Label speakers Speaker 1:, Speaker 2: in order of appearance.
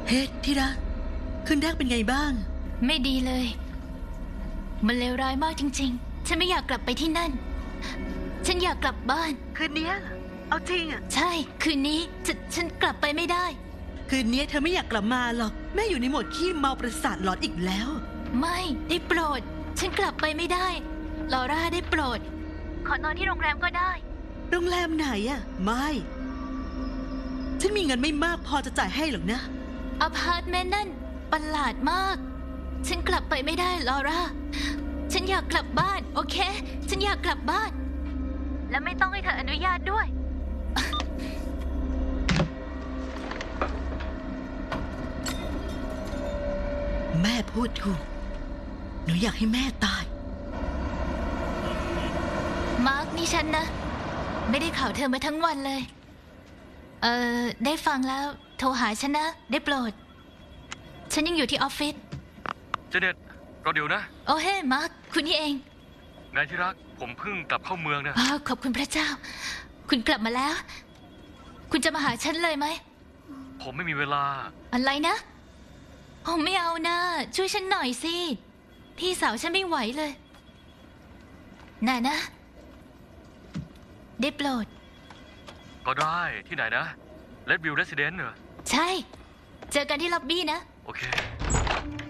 Speaker 1: เฮ้ที่รักคืนแรกเป็นไงบ้าง
Speaker 2: ไม่ดีเลยมันเลวร้ายมากจริงๆฉันไม่อยากกลับไปที่นั่นฉันอยากกลับบ้าน
Speaker 1: คืนนี้เอาจริงอ่ะ
Speaker 2: ใช่คืนนี้ฉันกลับไปไม่ได้
Speaker 1: คืนนี้เธอไม่อยากกลับมาหรอกแม่อยู่ในโหมดขี้เมาประสาทหลอนอีกแล้ว
Speaker 2: ไม่ได้โปรดฉันกลับไปไม่ได้ลอร่าได้โปรดขอนอนที่โรงแรมก็ได้
Speaker 1: โรงแรมไหนอ่ะไม่ฉันมีเงินไม่มากพอจะจ่ายให้หรอกนะ
Speaker 2: อพาร์ตเมนต์นั่นประหลาดมากฉันกลับไปไม่ได้ลอร่าฉันอยากกลับบ้านโอเคฉันอยากกลับบ้านและไม่ต้องให้เธออนุญาตด้วย
Speaker 1: แม่พูดถูกหนูอยากให้แม่ตาย
Speaker 2: มาร์กนี่ฉันนะไม่ได้ข่าวเธอมาทั้งวันเลยได้ฟังแล้วโทรหาฉันนะได้โปรดฉันยังอยู่ที่ออฟฟิศ
Speaker 3: เจเน็ตรอเดี๋ยวนะ
Speaker 2: โอ้เฮ้มาร์กคุณนี่เอง
Speaker 3: ไงที่รักผมเพิ่งกลับเข้าเมืองนะ
Speaker 2: ขอบคุณพระเจ้าคุณกลับมาแล้วคุณจะมาหาฉันเลยไหม
Speaker 3: ผมไม่มีเวลา
Speaker 2: อะไรนะผมไม่เอานะช่วยฉันหน่อยสิพี่สาวฉันไม่ไหวเลยน่ะนะได้โปรด
Speaker 3: ก็ได้ที่ไหนนะเลดวิวเรสซิเดนต์เหรอ
Speaker 2: ใช่เจอกันที่ล็อบบี้นะ
Speaker 3: โอเค